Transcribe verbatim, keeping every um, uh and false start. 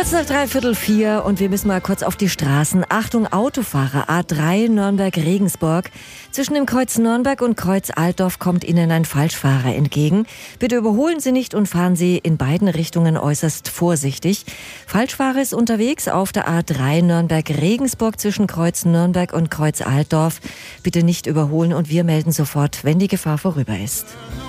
Kurz nach dreiviertel vier und wir müssen mal kurz auf die Straßen. Achtung, Autofahrer, A drei Nürnberg-Regensburg. Zwischen dem Kreuz Nürnberg und Kreuz Altdorf kommt Ihnen ein Falschfahrer entgegen. Bitte überholen Sie nicht und fahren Sie in beiden Richtungen äußerst vorsichtig. Falschfahrer ist unterwegs auf der A drei Nürnberg-Regensburg zwischen Kreuz Nürnberg und Kreuz Altdorf. Bitte nicht überholen und wir melden sofort, wenn die Gefahr vorüber ist.